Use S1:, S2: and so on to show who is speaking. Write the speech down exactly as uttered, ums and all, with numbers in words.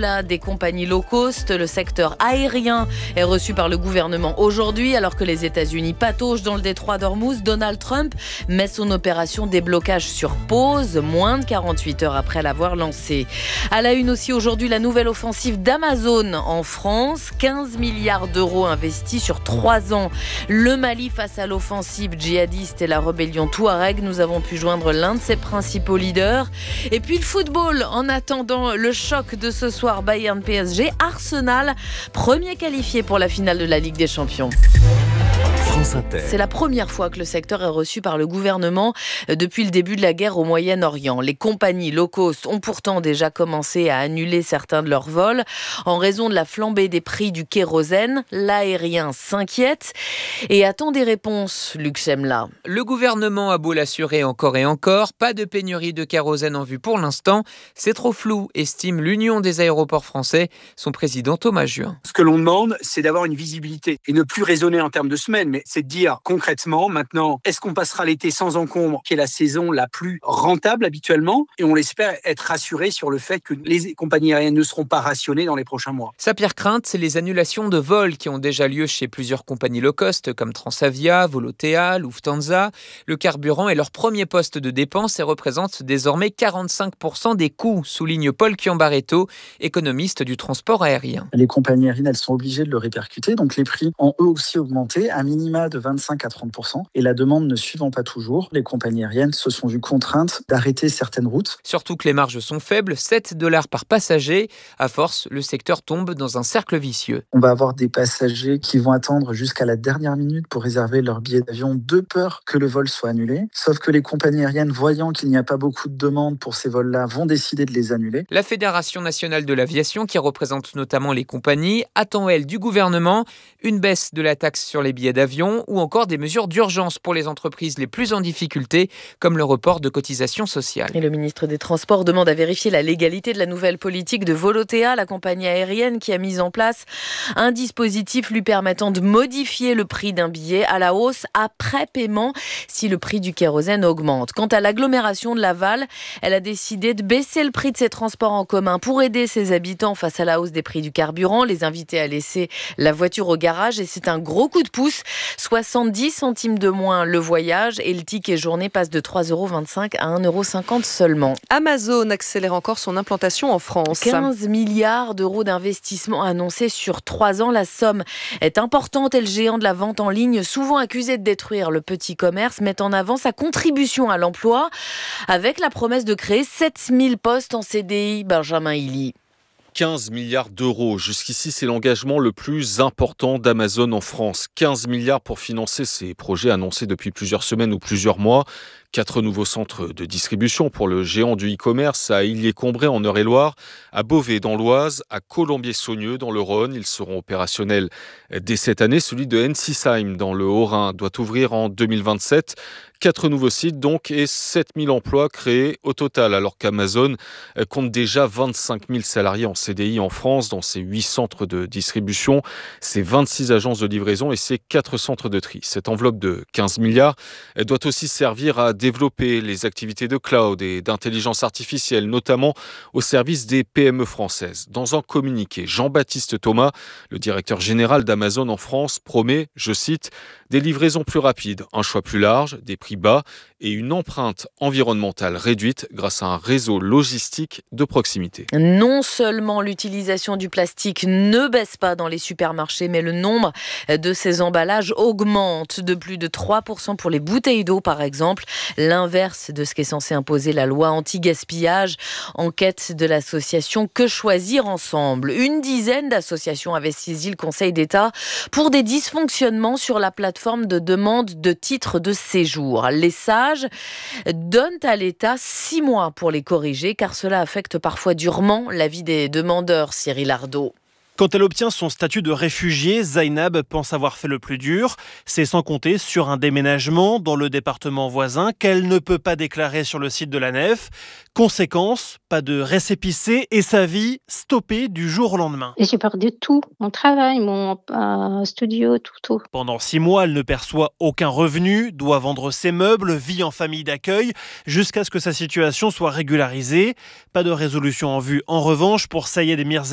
S1: Au-delà des compagnies low cost, le secteur aérien est reçu par le gouvernement aujourd'hui. Alors que les États-Unis pataugent dans le détroit d'Ormuz, Donald Trump met son opération déblocage sur pause, moins de quarante-huit heures après l'avoir lancée. À la une aussi aujourd'hui, la nouvelle offensive d'Amazon en France. quinze milliards d'euros investis sur trois ans. Le Mali face à l'offensive djihadiste et la rébellion Touareg. Nous avons pu joindre l'un de ses principaux leaders. Et puis le football, en attendant le choc de ce soir, Bayern P S G, Arsenal, premier qualifié pour la finale de la Ligue des Champions. C'est la première fois que le secteur est reçu par le gouvernement depuis le début de la guerre au Moyen-Orient. Les compagnies low cost ont pourtant déjà commencé à annuler certains de leurs vols en raison de la flambée des prix du kérosène. L'aérien s'inquiète et attend des réponses, Luc Chemla.
S2: Le gouvernement a beau l'assurer encore et encore, pas de pénurie de kérosène en vue pour l'instant. C'est trop flou, estime l'Union des aéroports français, son président Thomas Juin.
S3: Ce que l'on demande, c'est d'avoir une visibilité et ne plus raisonner en termes de semaines, mais c'est de dire concrètement maintenant, est-ce qu'on passera l'été sans encombre, qui est la saison la plus rentable habituellement, et on l'espère être rassuré sur le fait que les compagnies aériennes ne seront pas rationnées dans les prochains mois.
S2: Sa pire crainte, c'est les annulations de vols qui ont déjà lieu chez plusieurs compagnies low cost comme Transavia, Volotea, Lufthansa. Le carburant est leur premier poste de dépense et représente désormais quarante-cinq pour cent des coûts, souligne Paul Chiambaretto, économiste du transport aérien.
S4: Les compagnies aériennes, elles sont obligées de le répercuter, donc les prix ont eux aussi augmenté, à minima de vingt-cinq à trente pour cent, et la demande ne suivant pas toujours, les compagnies aériennes se sont vues contraintes d'arrêter certaines routes.
S2: Surtout que les marges sont faibles, sept dollars par passager. À force, le secteur tombe dans un cercle vicieux.
S4: On va avoir des passagers qui vont attendre jusqu'à la dernière minute pour réserver leur billet d'avion de peur que le vol soit annulé. Sauf que les compagnies aériennes, voyant qu'il n'y a pas beaucoup de demandes pour ces vols-là, vont décider de les annuler.
S2: La Fédération nationale de l'aviation, qui représente notamment les compagnies, attend, elle, du gouvernement une baisse de la taxe sur les billets d'avion ou encore des mesures d'urgence pour les entreprises les plus en difficulté, comme le report de cotisations sociales.
S1: Et le ministre des Transports demande à vérifier la légalité de la nouvelle politique de Volotea, la compagnie aérienne qui a mis en place un dispositif lui permettant de modifier le prix d'un billet à la hausse après paiement si le prix du kérosène augmente. Quant à l'agglomération de Laval, elle a décidé de baisser le prix de ses transports en commun pour aider ses habitants face à la hausse des prix du carburant, les inviter à laisser la voiture au garage, et c'est un gros coup de pouce. soixante-dix centimes de moins le voyage et le ticket journée passe de trois euros vingt-cinq à un euro cinquante seulement.
S5: Amazon accélère encore son implantation en France.
S1: quinze milliards d'euros d'investissement annoncés sur trois ans. La somme est importante et le géant de la vente en ligne, souvent accusé de détruire le petit commerce, met en avant sa contribution à l'emploi avec la promesse de créer sept mille postes en C D I. Benjamin Hilly.
S6: quinze milliards d'euros. Jusqu'ici, c'est l'engagement le plus important d'Amazon en France. quinze milliards pour financer ces projets annoncés depuis plusieurs semaines ou plusieurs mois. Quatre nouveaux centres de distribution pour le géant du e-commerce à Illiers-Combray en Eure-et-Loire, à Beauvais dans l'Oise, à Colombier-Saunieux dans le Rhône. Ils seront opérationnels dès cette année. Celui de Ensisheim dans le Haut-Rhin doit ouvrir en deux mille vingt-sept. Quatre nouveaux sites donc et sept mille emplois créés au total, alors qu'Amazon compte déjà vingt-cinq mille salariés en C D I en France dans ses huit centres de distribution, ses vingt-six agences de livraison et ses quatre centres de tri. Cette enveloppe de quinze milliards elle doit aussi servir à développer les activités de cloud et d'intelligence artificielle, notamment au service des P M E françaises. Dans un communiqué, Jean-Baptiste Thomas, le directeur général d'Amazon en France, promet, je cite, des livraisons plus rapides, un choix plus large, des prix bas et une empreinte environnementale réduite grâce à un réseau logistique de proximité.
S1: Non seulement l'utilisation du plastique ne baisse pas dans les supermarchés, mais le nombre de ces emballages augmente de plus de trois pour cent pour les bouteilles d'eau, par exemple. L'inverse de ce qu'est censé imposer la loi anti-gaspillage. Enquête de l'association Que Choisir Ensemble. Une dizaine d'associations avaient saisi le Conseil d'État pour des dysfonctionnements sur la plateforme de demande de titres de séjour. Les sages donnent à l'État six mois pour les corriger, car cela affecte parfois durement la vie des demandeurs, Cyril Ardo.
S7: Quand elle obtient son statut de réfugiée, Zainab pense avoir fait le plus dur. C'est sans compter sur un déménagement dans le département voisin qu'elle ne peut pas déclarer sur le site de la Nef. Conséquence, pas de récépissé et sa vie stoppée du jour au lendemain.
S8: J'ai perdu tout, mon travail, mon euh, studio, tout, tout.
S7: Pendant six mois, elle ne perçoit aucun revenu, doit vendre ses meubles, vit en famille d'accueil, jusqu'à ce que sa situation soit régularisée. Pas de résolution en vue. En revanche, pour Sayed Mirza,